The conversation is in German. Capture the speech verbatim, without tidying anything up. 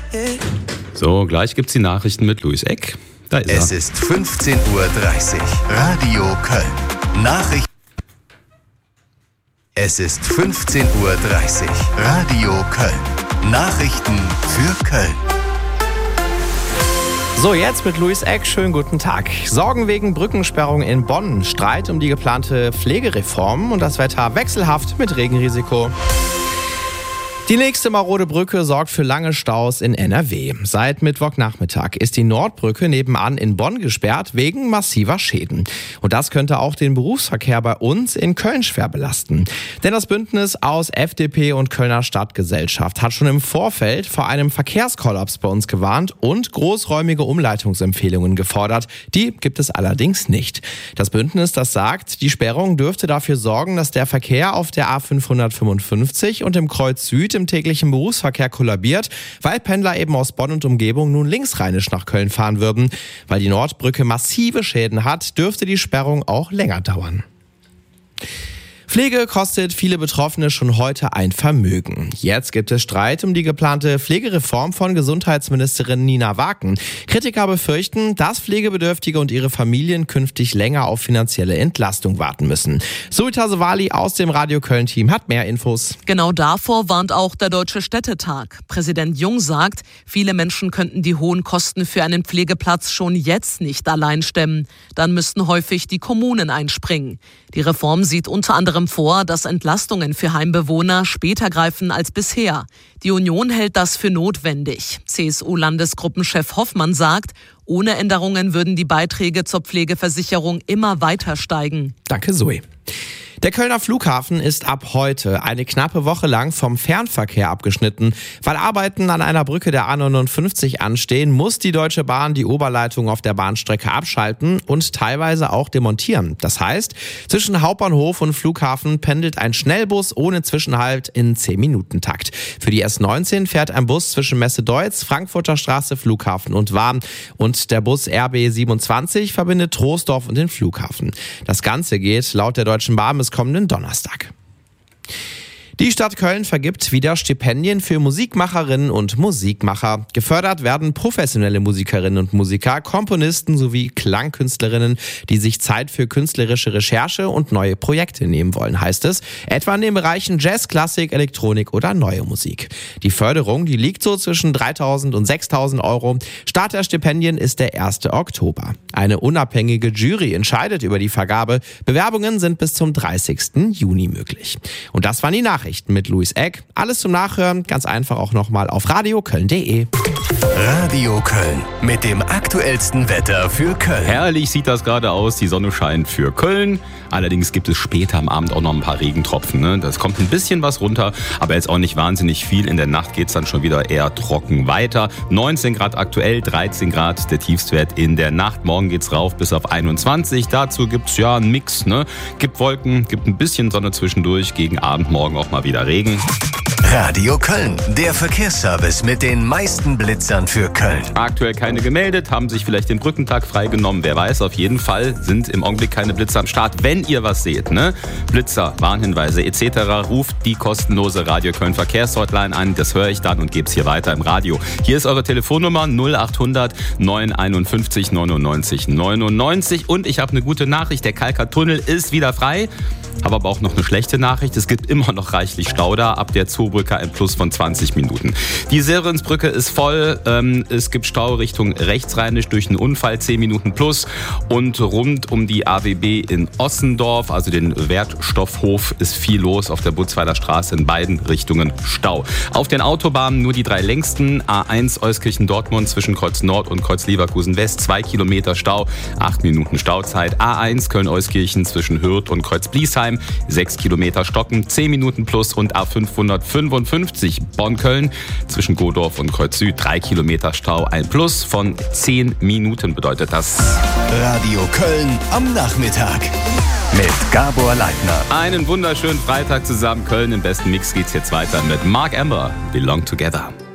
So, gleich gibt's die Nachrichten mit Louis Eck. Da ist Es er. ist fünfzehn Uhr dreißig. Radio Köln. Nachrichten. Es ist fünfzehn Uhr dreißig. Radio Köln. Nachrichten für Köln. So, jetzt mit Louis Eck. Schönen guten Tag. Sorgen wegen Brückensperrung in Bonn. Streit um die geplante Pflegereform und das Wetter wechselhaft mit Regenrisiko. Die nächste marode Brücke sorgt für lange Staus in N R W. Seit Mittwochnachmittag ist die Nordbrücke nebenan in Bonn gesperrt wegen massiver Schäden. Und das könnte auch den Berufsverkehr bei uns in Köln schwer belasten. Denn das Bündnis aus F D P und Kölner Stadtgesellschaft hat schon im Vorfeld vor einem Verkehrskollaps bei uns gewarnt und großräumige Umleitungsempfehlungen gefordert. Die gibt es allerdings nicht. Das Bündnis, das sagt, die Sperrung dürfte dafür sorgen, dass der Verkehr auf der A fünfhundertfünfundfünfzig und im Kreuz Süd im täglichen Berufsverkehr kollabiert, weil Pendler eben aus Bonn und Umgebung nun linksrheinisch nach Köln fahren würden. Weil die Nordbrücke massive Schäden hat, dürfte die Sperrung auch länger dauern. Pflege kostet viele Betroffene schon heute ein Vermögen. Jetzt gibt es Streit um die geplante Pflegereform von Gesundheitsministerin Nina Waken. Kritiker befürchten, dass Pflegebedürftige und ihre Familien künftig länger auf finanzielle Entlastung warten müssen. Suita Sowali aus dem Radio Köln-Team hat mehr Infos. Genau davor warnt auch der Deutsche Städtetag. Präsident Jung sagt, viele Menschen könnten die hohen Kosten für einen Pflegeplatz schon jetzt nicht allein stemmen. Dann müssten häufig die Kommunen einspringen. Die Reform sieht unter anderem vor, dass Entlastungen für Heimbewohner später greifen als bisher. Die Union hält das für notwendig. C S U-Landesgruppenchef Hoffmann sagt, ohne Änderungen würden die Beiträge zur Pflegeversicherung immer weiter steigen. Danke, Zoe. Der Kölner Flughafen ist ab heute eine knappe Woche lang vom Fernverkehr abgeschnitten. Weil Arbeiten an einer Brücke der A neunundfünfzig anstehen, muss die Deutsche Bahn die Oberleitung auf der Bahnstrecke abschalten und teilweise auch demontieren. Das heißt, zwischen Hauptbahnhof und Flughafen pendelt ein Schnellbus ohne Zwischenhalt in zehn Minuten Takt. Für die S neunzehn fährt ein Bus zwischen Messe Deutz, Frankfurter Straße, Flughafen und Warm. Und der Bus R B siebenundzwanzig verbindet Troisdorf und den Flughafen. Das Ganze geht laut der Deutschen Bahn bis kommenden Donnerstag. Die Stadt Köln vergibt wieder Stipendien für Musikmacherinnen und Musikmacher. Gefördert werden professionelle Musikerinnen und Musiker, Komponisten sowie Klangkünstlerinnen, die sich Zeit für künstlerische Recherche und neue Projekte nehmen wollen, heißt es. Etwa in den Bereichen Jazz, Klassik, Elektronik oder neue Musik. Die Förderung, die liegt so zwischen dreitausend und sechstausend Euro. Start der Stipendien ist der erste Oktober. Eine unabhängige Jury entscheidet über die Vergabe. Bewerbungen sind bis zum dreißigsten Juni möglich. Und das waren die Nachrichten mit Louis Eck. Alles zum Nachhören, ganz einfach auch nochmal auf radioköln punkt de. Radio Köln mit dem aktuellsten Wetter für Köln. Herrlich sieht das gerade aus, die Sonne scheint für Köln. Allerdings gibt es später am Abend auch noch ein paar Regentropfen. Ne? Das kommt ein bisschen was runter, aber jetzt auch nicht wahnsinnig viel. In der Nacht geht es dann schon wieder eher trocken weiter. neunzehn Grad aktuell, dreizehn Grad der Tiefstwert in der Nacht. Morgen geht's rauf bis auf einundzwanzig. Dazu gibt's ja einen Mix. Ne? Gibt Wolken, gibt ein bisschen Sonne zwischendurch. Gegen Abend morgen auch mal wieder Regen. Radio Köln, der Verkehrsservice mit den meisten Blitzern für Köln. Aktuell keine gemeldet, haben sich vielleicht den Brückentag freigenommen. Wer weiß, auf jeden Fall sind im Augenblick keine Blitzer am Start. Wenn ihr was seht, ne? Blitzer, Warnhinweise et cetera, ruft die kostenlose Radio Köln Verkehrshotline an. Das höre ich dann und gebe es hier weiter im Radio. Hier ist eure Telefonnummer null achthundert neunhunderteinundfünfzig neunundneunzig neunundneunzig. Und ich habe eine gute Nachricht, der Kalker Tunnel ist wieder frei. Habe aber auch noch eine schlechte Nachricht. Es gibt immer noch reichlich Stau da. Ab der Zoobrücke ein Plus von zwanzig Minuten. Die Serensbrücke ist voll. Ähm, es gibt Stau Richtung rechtsrheinisch durch einen Unfall, zehn Minuten plus. Und rund um die A W B in Ossendorf, also den Wertstoffhof, ist viel los. Auf der Butzweiler Straße in beiden Richtungen Stau. Auf den Autobahnen nur die drei längsten. A eins Euskirchen-Dortmund zwischen Kreuz Nord und Kreuz Leverkusen West. Zwei Kilometer Stau, acht Minuten Stauzeit. A eins Köln-Euskirchen zwischen Hürth und Kreuz Bliesheim. sechs Kilometer Stocken, zehn Minuten plus. Und A fünfhundertfünfundfünfzig Bonn-Köln zwischen Godorf und Kreuz Süd. drei Kilometer Stau, ein Plus von zehn Minuten bedeutet das. Radio Köln am Nachmittag mit Gabor Leitner. Einen wunderschönen Freitag zusammen. Köln im besten Mix geht's jetzt weiter mit Mark Amber. Belong Together.